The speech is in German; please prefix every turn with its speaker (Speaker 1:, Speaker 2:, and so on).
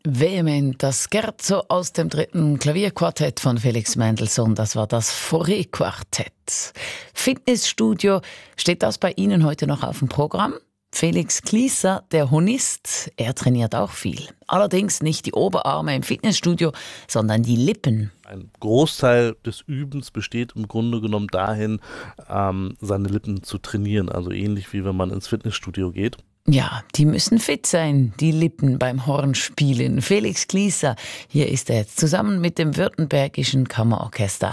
Speaker 1: Vehement, das Scherzo aus dem 3. Klavierquartett von Felix Mendelssohn, das war das Fauré-Quartett. Fitnessstudio, steht das bei Ihnen heute noch auf dem Programm? Felix Klieser, der Hornist, er trainiert auch viel. Allerdings nicht die Oberarme im Fitnessstudio, sondern die Lippen.
Speaker 2: Ein Großteil des Übens besteht im Grunde genommen dahin, seine Lippen zu trainieren. Also ähnlich wie wenn man ins Fitnessstudio geht.
Speaker 1: Ja, die müssen fit sein, die Lippen beim Hornspielen. Felix Klieser, hier ist er jetzt zusammen mit dem Württembergischen Kammerorchester